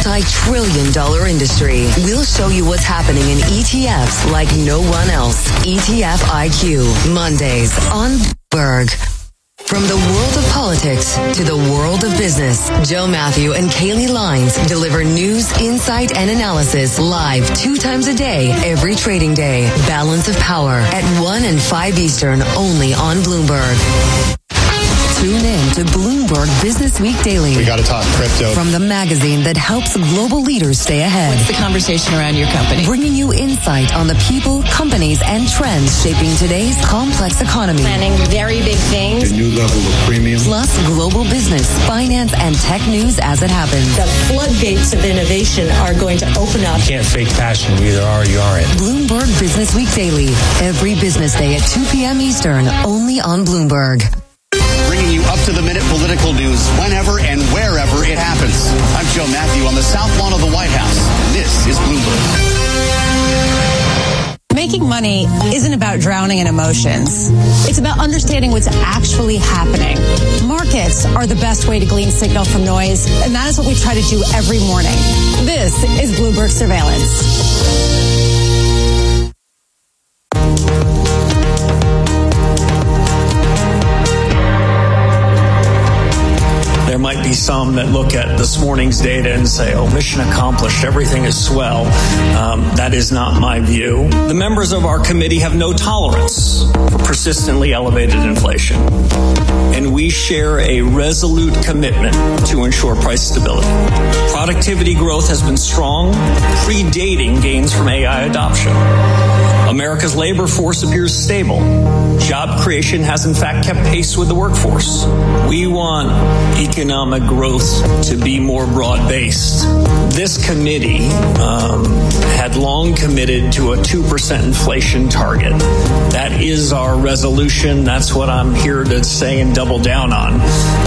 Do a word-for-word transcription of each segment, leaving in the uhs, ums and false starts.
multi-trillion dollar industry. We'll show you what's happening in E T Fs like no one else. E T F I Q, Mondays on Bloomberg. From the world of politics to the world of business, Joe Matthew and Kaylee Lines deliver news, insight, and analysis live two times a day, every trading day. Balance of Power at one and five Eastern, only on Bloomberg. Tune in to Bloomberg Business Week Daily. We got to talk crypto. From the magazine that helps global leaders stay ahead. What's the conversation around your company? Bringing you insight on the people, companies, and trends shaping today's complex economy. Planning very big things. A new level of premium. Plus global business, finance, and tech news as it happens. The floodgates of innovation are going to open up. You can't fake passion. You either are or you aren't. Bloomberg Business Week Daily. Every business day at two p.m. Eastern, only on Bloomberg. Bringing you up-to-the-minute political news whenever and wherever it happens. I'm Joe Matthew on the South Lawn of the White House. This is Bloomberg. Making money isn't about drowning in emotions. It's about understanding what's actually happening. Markets are the best way to glean signal from noise, and that is what we try to do every morning. This is Bloomberg Surveillance. There might be some that look at this morning's data and say, oh, mission accomplished, everything is swell. Um, that is not my view. The members of our committee have no tolerance for persistently elevated inflation. And we share a resolute commitment to ensure price stability. Productivity growth has been strong, predating gains from A I adoption. America's labor force appears stable. Job creation has in fact kept pace with the workforce. We want economic growth to be more broad-based. This committee um, had long committed to a two percent inflation target. That is our resolution. That's what I'm here to say and double down on.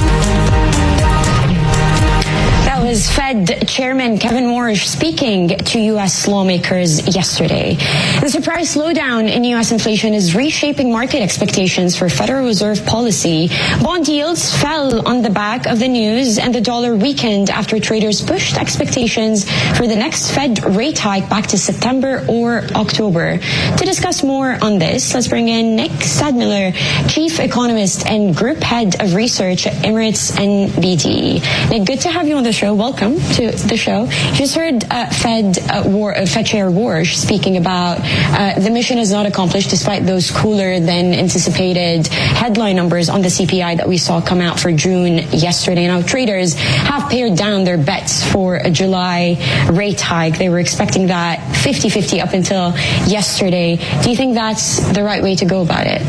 That was Fed Chairman Kevin Warsh speaking to U S lawmakers yesterday. The surprise slowdown in U S inflation is reshaping market expectations for Federal Reserve policy. Bond yields fell on the back of the news, and the dollar weakened after traders pushed expectations for the next Fed rate hike back to September or October. To discuss more on this, let's bring in Nick Stadmiller, Chief Economist and Group Head of Research at Emirates N B D. Nick, good to have you on the show. Welcome to the show. You just heard uh, Fed uh, War, uh, Fed Chair Warsh speaking about uh, the mission is not accomplished despite those cooler than anticipated headline numbers on the C P I that we saw come out for June yesterday. Now traders have pared down their bets for a July rate hike. They were expecting that fifty-fifty up until yesterday. Do you think that's the right way to go about it?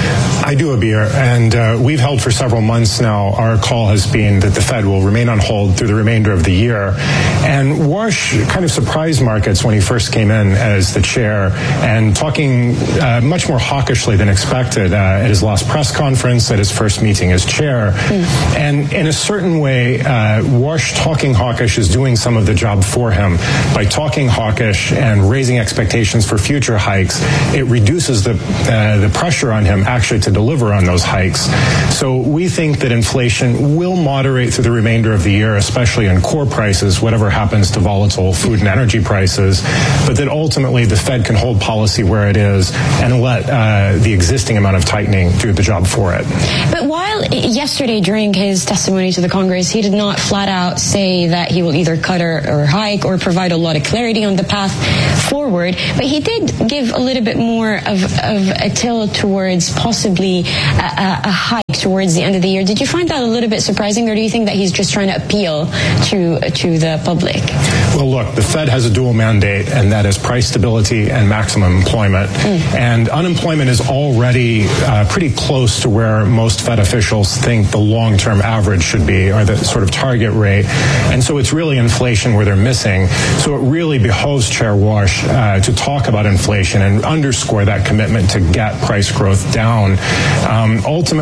I do, Abir, and uh, we've held for several months now. Our call has been that the Fed will remain on hold through the remainder of the year. And Warsh kind of surprised markets when he first came in as the chair, and talking uh, much more hawkishly than expected uh, at his last press conference, at his first meeting as chair. Mm. And in a certain way, uh, Warsh talking hawkish is doing some of the job for him. By talking hawkish and raising expectations for future hikes, it reduces the uh, the pressure on him actually to deliver on those hikes. So we think that inflation will moderate through the remainder of the year, especially in core prices, whatever happens to volatile food and energy prices, but that ultimately the Fed can hold policy where it is and let uh, the existing amount of tightening do the job for it. But while yesterday during his testimony to the Congress, he did not flat out say that he will either cut or, or hike or provide a lot of clarity on the path forward, but he did give a little bit more of, of a tilt towards possibly a, a, a hike towards the end of the year. Did you find that a little bit surprising, or do you think that he's just trying to appeal to to the public? Well, look, the Fed has a dual mandate, and that is price stability and maximum employment. Mm. And unemployment is already uh, pretty close to where most Fed officials think the long-term average should be, or the sort of target rate. And so it's really inflation where they're missing. So it really behoves Chair Warsh uh, to talk about inflation and underscore that commitment to get price growth down. Um, ultimately, I think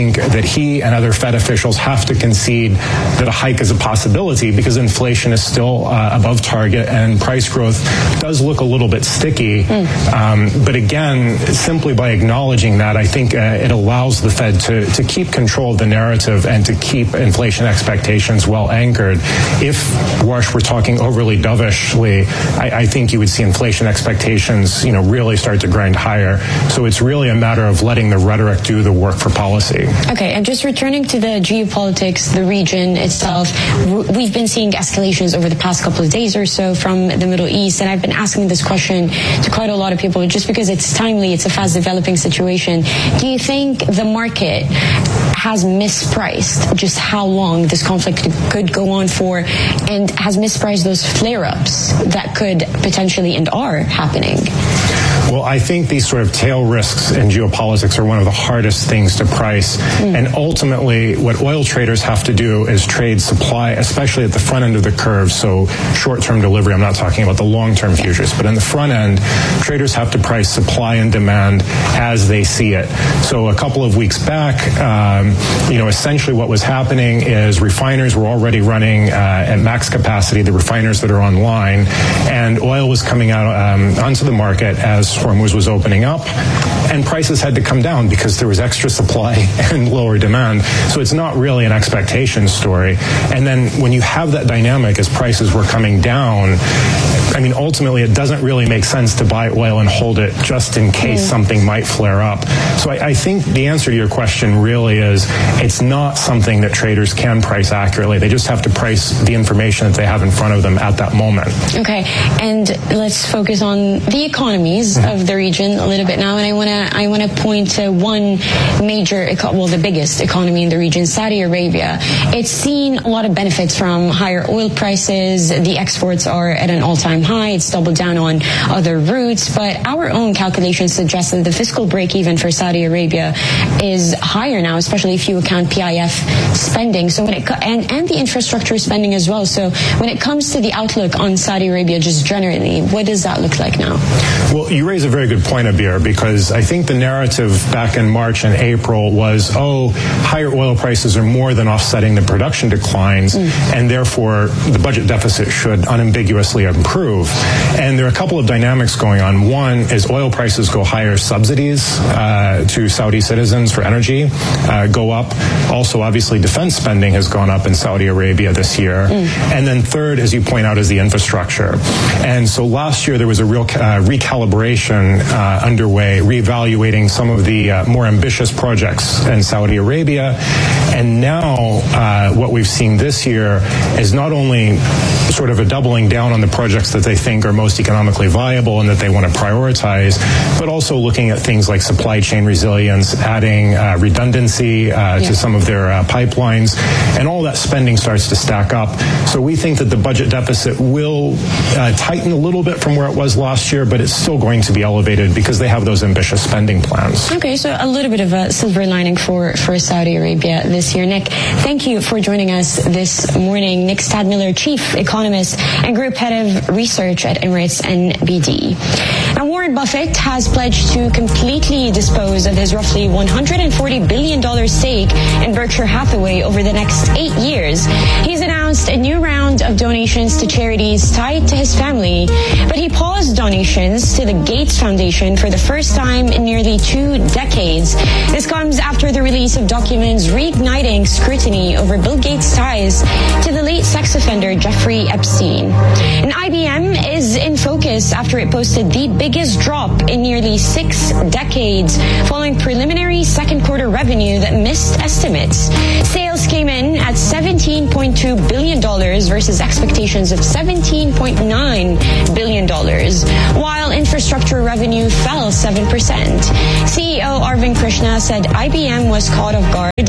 think that he and other Fed officials have to concede that a hike is a possibility because inflation is still uh, above target and price growth does look a little bit sticky. Mm. Um, but again, simply by acknowledging that, I think uh, it allows the Fed to, to keep control of the narrative and to keep inflation expectations well anchored. If Warsh were talking overly dovishly, I, I think you would see inflation expectations, you know, really start to grind higher. So it's really a matter of letting the rhetoric do the work for policy. Okay, and just returning to the geopolitics, the region itself, we've been seeing escalations over the past couple of days or so from the Middle East, and I've been asking this question to quite a lot of people just because it's timely, it's a fast developing situation. Do you think the market has mispriced just how long this conflict could go on for and has mispriced those flare-ups that could potentially and are happening? Well, I think these sort of tail risks in geopolitics are one of the hardest things to price. Mm. And ultimately, what oil traders have to do is trade supply, especially at the front end of the curve. So short-term delivery, I'm not talking about the long-term futures, but in the front end, traders have to price supply and demand as they see it. So a couple of weeks back, um, you know, essentially what was happening is refiners were already running uh, at max capacity, the refiners that are online, and oil was coming out um, onto the market as Hormuz was opening up, and prices had to come down because there was extra supply and lower demand. So it's not really an expectation story. And then when you have that dynamic as prices were coming down, I mean, ultimately it doesn't really make sense to buy oil and hold it just in case mm. something might flare up. So I, I think the answer to your question really is it's not something that traders can price accurately. They just have to price the information that they have in front of them at that moment. Okay, and let's focus on the economies mm-hmm. of the region a little bit now. And I want to I want to point to one major, eco- well, the biggest economy in the region, Saudi Arabia. It's seen a lot of benefits from higher oil prices. The exports are at an all-time high. It's doubled down on other routes. But our own calculations suggest that the fiscal break-even for Saudi Arabia is higher now, especially if you account P I F spending. So when it co- and and the infrastructure spending as well. So when it comes to the outlook on Saudi Arabia, just generally, what does that look like now? Well, you raise a very good point, Abir, because I think the narrative back in March and April was, oh, higher oil prices are more than offsetting the production declines, mm. and therefore the budget deficit should unambiguously improve. And there are a couple of dynamics going on. One is oil prices go higher, subsidies uh, to Saudi citizens for energy uh, go up. Also, obviously, defense spending has gone up in Saudi Arabia this year. Mm. And then third, as you point out, is the infrastructure. And so last year there was a real uh, recalibration uh, underway, reevaluating some of the uh, more ambitious projects in Saudi Arabia. And now uh, what we've seen this year is not only sort of a doubling down on the projects that they think are most economically viable and that they want to prioritize, but also looking at things like supply chain resilience, adding uh, redundancy uh, yeah. to some of their uh, pipelines, and all that spending starts to stack up. So we think that the budget deficit will uh, tighten a little bit from where it was last year, but it's still going to be elevated because they have those ambitious spending plans. Okay, so a little bit of a silver lining for, for Saudi Arabia this year. Nick, thank you for joining us this morning. Nick Stadmiller, Chief Economist and Group Head of Research at Emirates N B D. Now, Warren Buffett has pledged to completely dispose of his roughly one hundred forty billion dollars stake in Berkshire Hathaway over the next eight years. He's announced a new round of donations to charities tied to his family, but he paused donations to the Gates Foundation for the first time in nearly two decades. This comes after the release of documents reigniting scrutiny over Bill Gates' ties to the late sex offender Jeffrey Epstein. And I B M is in focus after it posted the biggest drop in nearly six decades following preliminary second quarter revenue that missed estimates. Sales came in at seventeen point two billion dollars versus expectations of seventeen point nine billion dollars, while infrastructure revenue fell seven percent. C E O Arvind Krishna said I B M was caught off guard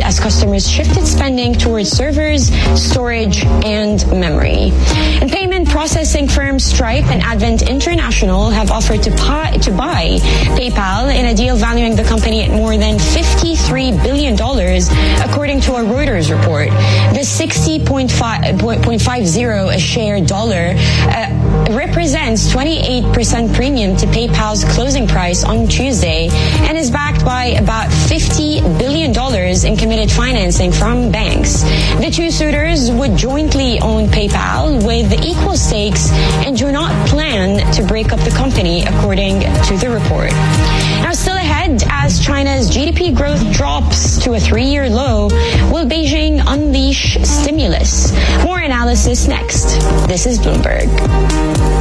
as customers shifted spending towards servers, storage, and memory. And payment processing firms Stripe and Advent International have offered to, pi- to buy PayPal in a deal valuing the company at more than fifty-three billion dollars, according to a Reuters report. The sixty point five zero a share dollar uh, represents twenty-eight percent premium to PayPal's closing price on Tuesday and is backed by about fifty billion dollars in committed financing from banks. The two suitors would jointly own PayPal with equal stakes and do not plan to break up the company, according to the report. Now, still ahead, as China's G D P growth drops to a three-year low, will Beijing unleash stimulus? More analysis next. This is Bloomberg.